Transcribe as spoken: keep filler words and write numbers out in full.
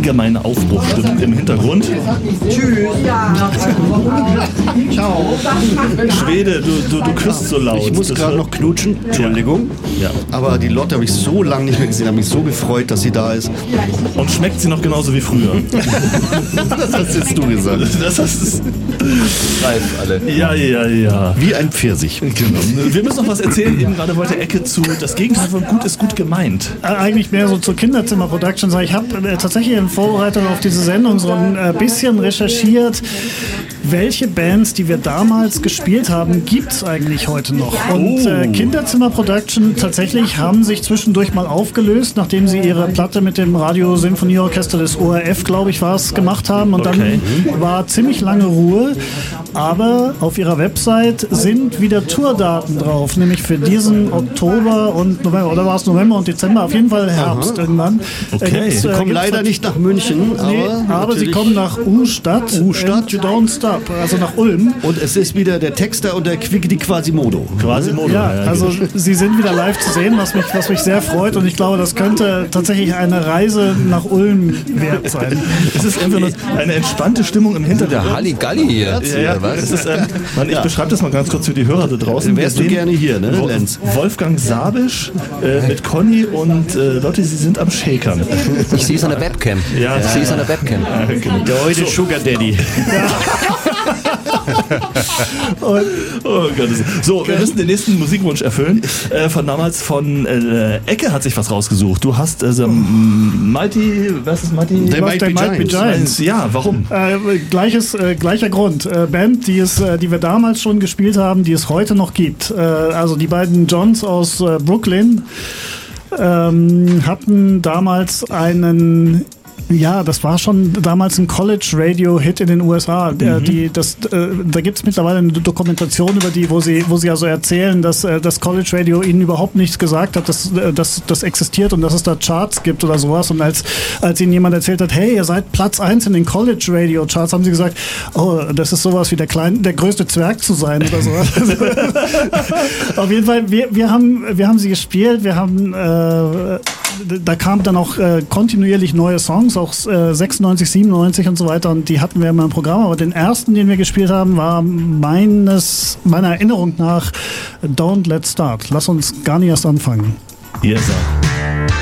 allgemeine Aufbruchstimmung im Hintergrund. Tschüss. Ciao. Schwede, du, du, du küsst so laut. Ich muss gerade noch knutschen, Entschuldigung. Ja. Aber die Lotte habe ich so lange nicht mehr gesehen, habe mich so gefreut, dass sie da ist. Und schmeckt sie noch genauso wie früher? Das hast jetzt du gesagt. Das ist Reif alle. ja, ja, ja. Wie ein Pfirsich. Genau. Wir müssen noch was erzählen. Eben gerade wollte Ecke zu das Gegenteil von gut ist gut gemeint. Äh, eigentlich mehr so zur Kinderzimmer-Production. Ich habe äh, tatsächlich in Vorbereitung auf diese Sendung so ein äh, bisschen recherchiert, welche Bands, die wir damals gespielt haben, gibt es eigentlich heute noch. Und äh, Kinderzimmer Production tatsächlich haben sich zwischendurch mal aufgelöst, nachdem sie ihre Platte mit dem Radio-Symphonieorchester des O R F, glaube ich, war es, gemacht haben. Und Okay. dann war ziemlich lange Ruhe. Aber auf ihrer Website sind wieder Tourdaten drauf, nämlich für diesen Oktober und November. Oder war es November und Dezember? Auf jeden Fall Herbst irgendwann. Okay. Sie Sie kommen leider nicht nach München, aber, Nee, aber sie natürlich- kommen nach U-Stadt. U-Stadt. And You Don't Stop, also nach Ulm. Und es ist wieder der Texter und der Quick die Quasimodo. Quasi Modo. Ja, also sie sind wieder live zu sehen, was mich, was mich sehr freut. Und ich glaube, das könnte tatsächlich eine Reise nach Ulm wert sein. Es ist einfach nur eine entspannte Stimmung im Hintergrund. Der Halligalli hier. Ja, ja. Was? Es ist, ähm, man, ich beschreibe das mal ganz kurz für die Hörer da draußen. Wärst Wir du sehen gerne hier, ne, Wo- Lenz? Wolfgang Sabisch äh, mit Conny und äh, Lotte, sie sind am Shakern. Ich sehe es an der Webcam. Ja, ich sehe es an der Webcam. Ja, genau. Der heute Sugar Daddy. Und, oh Gott. So, wir müssen den nächsten Musikwunsch erfüllen. Äh, von damals von äh, Ecke hat sich was rausgesucht. Du hast also Mighty, was ist Mighty? They Might Be Might Be Giants. Giants. Ja, warum? Äh, gleiches, äh, gleicher Grund. Äh, Band, die, es, äh, die wir damals schon gespielt haben, die es heute noch gibt. Äh, also die beiden Johns aus äh, Brooklyn ähm, hatten damals einen... Ja, das war schon damals ein College-Radio-Hit in den U S A. Der, die, das, äh, da gibt es mittlerweile eine Dokumentation über die, wo sie, wo sie also erzählen, dass äh, das College-Radio ihnen überhaupt nichts gesagt hat, dass äh, dass das existiert und dass es da Charts gibt oder sowas. Und als, als ihnen jemand erzählt hat, hey, ihr seid Platz eins in den College-Radio-Charts, haben sie gesagt, oh, das ist sowas wie der kleine, der größte Zwerg zu sein oder sowas. Auf jeden Fall, wir, wir, haben, wir haben sie gespielt, wir haben äh, da kamen dann auch äh, kontinuierlich neue Songs, auch äh, sechsundneunzig, siebenundneunzig und so weiter, und die hatten wir immer im Programm, aber den ersten, den wir gespielt haben, war meines, meiner Erinnerung nach Don't Let's Start. Lass uns gar nicht erst anfangen. Ihr sagt.